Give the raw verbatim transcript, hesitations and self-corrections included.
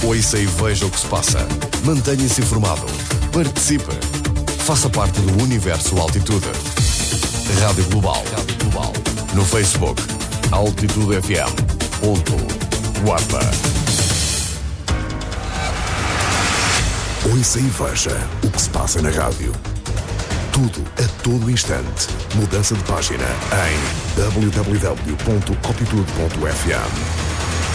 Ouça e veja o que se passa. Mantenha-se informado. Participe. Faça parte do Universo Altitude. Rádio Global. Rádio Global. No Facebook, Altitude F M. Ponto. Guarda. Ouça e veja o que se passa na rádio. Tudo a todo instante. Mudança de página em w w w ponto altitude ponto f m.